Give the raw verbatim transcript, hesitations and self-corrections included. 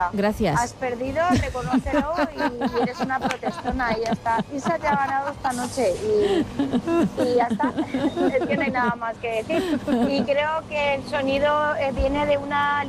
Gracias. Has perdido, reconócelo y, y eres una protestona y ya está. Isa te ha ganado esta noche y, y ya está. Es que no hay nada más que decir. Y creo que el sonido eh, viene de una